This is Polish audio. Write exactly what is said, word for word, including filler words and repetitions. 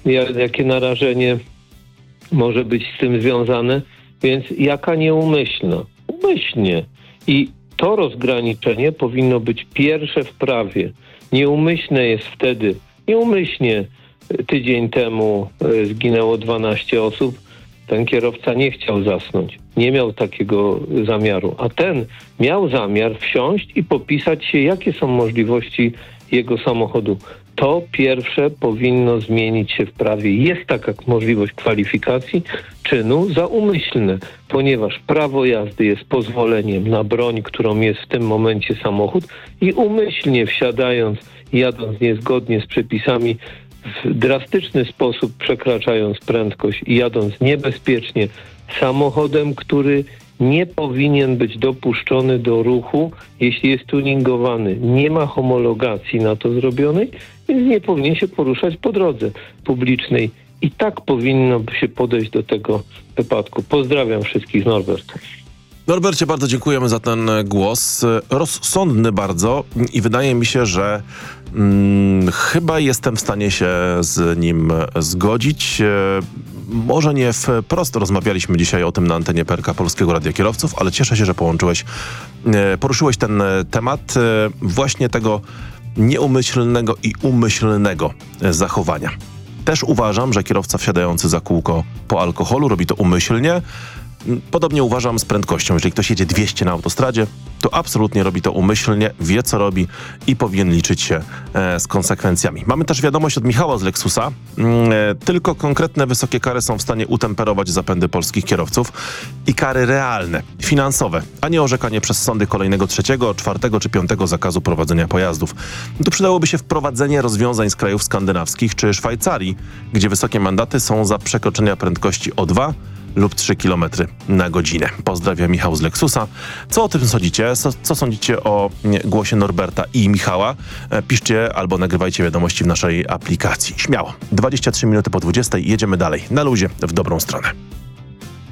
jakie narażenie może być z tym związane, więc jaka nieumyślna? Umyślnie. I to rozgraniczenie powinno być pierwsze w prawie. Nieumyślne jest wtedy, nieumyślnie tydzień temu zginęło dwanaście osób, ten kierowca nie chciał zasnąć, nie miał takiego zamiaru, a ten miał zamiar wsiąść i popisać się, jakie są możliwości jego samochodu. To pierwsze powinno zmienić się w prawie. Jest taka możliwość kwalifikacji czynu za umyślne, ponieważ prawo jazdy jest pozwoleniem na broń, którą jest w tym momencie samochód i umyślnie wsiadając, jadąc niezgodnie z przepisami, w drastyczny sposób przekraczając prędkość i jadąc niebezpiecznie samochodem, który nie powinien być dopuszczony do ruchu, jeśli jest tuningowany. Nie ma homologacji na to zrobionej, więc nie powinien się poruszać po drodze publicznej. I tak powinno się podejść do tego wypadku. Pozdrawiam wszystkich, Norbert. Norbercie, bardzo dziękujemy za ten głos. Rozsądny bardzo i wydaje mi się, że hmm, chyba jestem w stanie się z nim zgodzić. Może nie wprost rozmawialiśmy dzisiaj o tym na antenie P R K Polskiego Radia Kierowców, ale cieszę się, że połączyłeś, poruszyłeś ten temat właśnie tego nieumyślnego i umyślnego zachowania. Też uważam, że kierowca wsiadający za kółko po alkoholu robi to umyślnie. Podobnie uważam z prędkością. Jeżeli ktoś jedzie dwieście na autostradzie, to absolutnie robi to umyślnie, wie co robi i powinien liczyć się e, z konsekwencjami. Mamy też wiadomość od Michała z Lexusa. E, tylko konkretne wysokie kary są w stanie utemperować zapędy polskich kierowców i kary realne, finansowe, a nie orzekanie przez sądy kolejnego trzeciego, czwartego czy piątego zakazu prowadzenia pojazdów. Tu przydałoby się wprowadzenie rozwiązań z krajów skandynawskich czy Szwajcarii, gdzie wysokie mandaty są za przekroczenia prędkości o dwa lub trzy kilometry na godzinę. Pozdrawiam, Michał z Lexusa. Co o tym sądzicie? Co, co sądzicie o głosie Norberta i Michała? E, piszcie albo nagrywajcie wiadomości w naszej aplikacji. Śmiało. dwadzieścia trzy minuty po dwudziestej. Jedziemy dalej. Na luzie, w dobrą stronę.